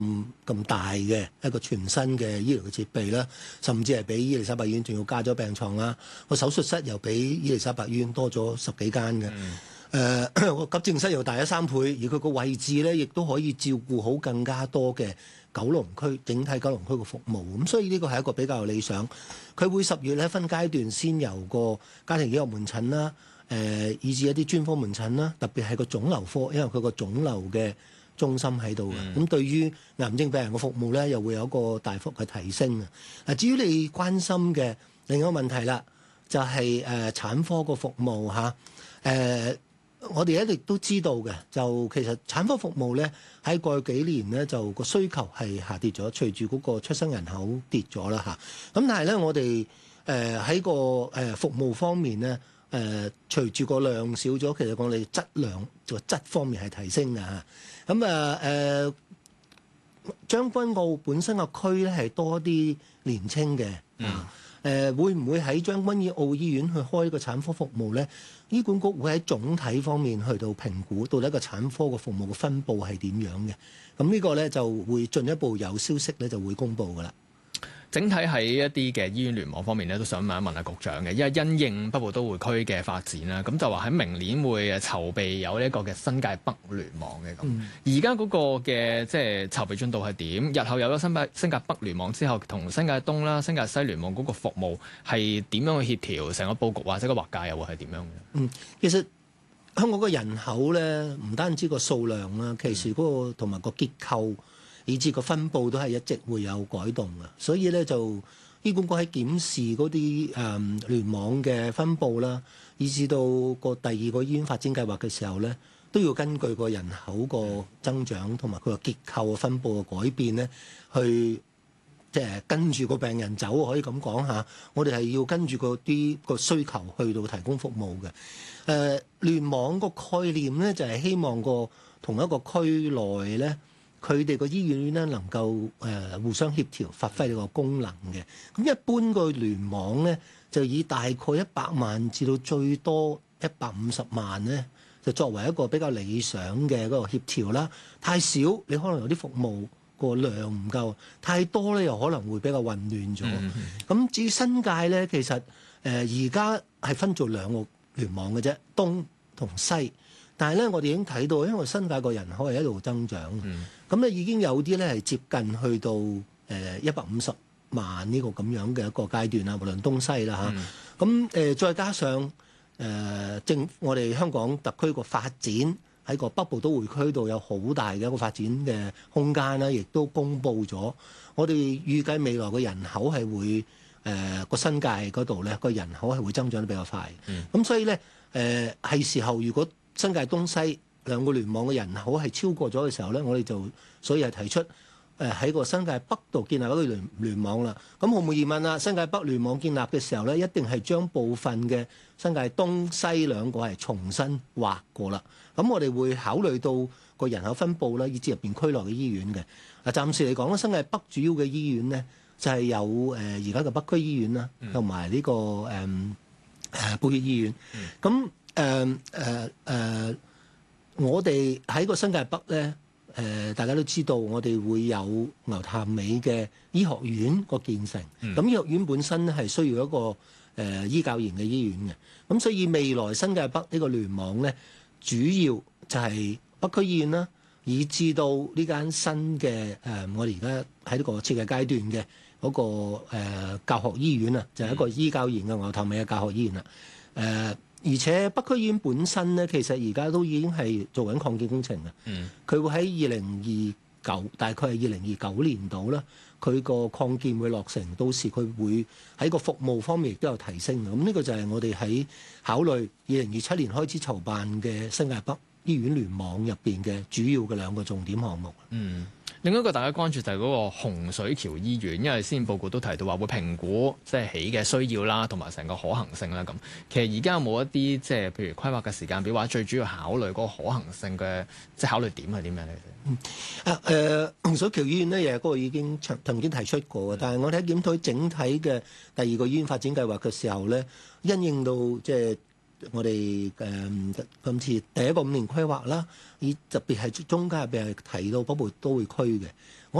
咁大嘅一個全新嘅醫療嘅設備啦，甚至係比伊利沙伯醫院仲要加咗病床啦。個手術室又比伊利沙伯醫院多咗10幾間嘅。個急症室又大咗3倍，而佢個位置咧亦都可以照顧好更加多嘅九龍區整體九龍區嘅服務。咁所以呢個係一個比較理想。佢會10月咧分階段先由個家庭醫學門診啦，以至一啲專科門診啦，特別係個腫瘤科，因為佢個腫瘤嘅中心喺度嘅。咁對於癌症病人嘅服務咧，又會有一個大幅嘅提升啊！嗱，至於你關心嘅另一個問題啦，就係產科個服務嚇。我哋一直都知道嘅，就其實產科服務咧喺過去幾年咧就個需求係下跌咗，隨住嗰個出生人口跌咗啦嚇。咁但係咧，我哋喺個服務方面咧，隨住個量少咗，其實我哋質量個質方面係提升嘅嚇。咁將軍澳本身個區咧係多啲年青嘅會唔會喺將軍澳醫院去開個產科服務咧？醫管局會喺總體方面去到評估，到底一個產科嘅服務嘅分佈係點樣嘅？咁呢個咧就會進一步有消息咧就會公布㗎啦。 整體喺一啲嘅醫院聯網方面咧，都想問一問阿局長嘅，因為因應北部都會區嘅發展啦，咁就話喺明年會籌備有呢一個嘅新界北聯網嘅咁。而家嗰個嘅即係籌備進度係點？日後有咗新界北聯網之後，同新界東啦、新界西聯網嗰個服務係點樣去協調？成個佈局或者個劃界又會係點樣嘅？ 其實香港個人口咧，唔單止個數量啦，其實嗰個同埋個結構，以至個分佈都係一直會有改動嘅，所以咧就醫管局喺檢視嗰啲聯網嘅分佈啦，以至到個第2個醫院發展計劃嘅時候咧，都要根據個人口個增長同埋佢個結構嘅分佈嘅改變咧，去即係跟住個病人走，可以咁講下。我哋係要跟住個需求去到提供服務嘅。聯網個概念咧就係希望個同一個區內咧，佢哋個醫院咧能夠互相協調，發揮呢個功能嘅。咁一般個聯網咧就以大概100萬至到最多150萬咧，就作為一個比較理想嘅嗰個協調啦。太少你可能有啲服務個量唔夠，太多咧又可能會比較混亂咗。咁至於新界咧，其實而家係分做2個聯網嘅啫，東同西。但係咧，我哋已經睇到，因為新界個人口係一路增長，咁咧已經有啲咧係接近去到150萬呢個咁樣嘅一個階段啦，無論東西啦嚇。咁再加上我哋香港特區個發展喺個北部都會區度有好大嘅一個發展嘅空間啦，亦都公布咗。我哋預計未來個人口係會個新界嗰度咧個人口係會增長得比較快。咁所以咧係時候如果新界東西2個聯網嘅人口係超過咗嘅時候咧，我哋就所以係提出喺個新界北度建立一個聯網啦。咁毫無疑問啦，新界北聯網建立嘅時候咧，一定係將部分嘅新界東西2個係重新劃過啦。咁我哋會考慮到個人口分佈啦，以至入邊區內嘅醫院嘅。暫時嚟講咧，新界北主要嘅醫院咧就係有而家嘅北區醫院啦，同埋呢個寶血醫院。咁我哋喺個新界北咧，大家都知道，我哋會有牛潭尾嘅醫學院個建成。咁醫學院本身咧係需要一個醫教研嘅醫院嘅。咁所以未來新界北呢個聯網咧，主要就係北區醫院啦，以至到呢間新嘅我哋而家喺呢個設計階段嘅嗰個教學醫院啊，就係一個醫教研嘅牛潭尾嘅教學醫院啦。而且北區醫院本身咧，其實而家都已經係做緊擴建工程嘅。佢會喺大概係2029年度啦，佢個擴建會落成，到時佢會喺個服務方面亦都有提升嘅。咁呢個就係我哋喺考慮2027年開始籌辦嘅新界北醫院聯網入邊嘅主要嘅2個重點項目。 另一個大家關注就係嗰個洪水橋醫院，因為施政報告都提到話會評估即係起嘅需要啦，同埋成個可行性啦咁。其實而家有冇一啲即係譬如規劃嘅時間表，或者最主要考慮嗰個可行性嘅即係考慮點係點樣咧？ 洪水橋醫院咧，嗰個已經曾經提出過嘅，但係我哋喺檢討整體嘅第2個醫院發展計劃嘅時候咧，因應到即係我哋今次第1個5年規劃啦，特別係中間入邊係提到北部都會區嘅。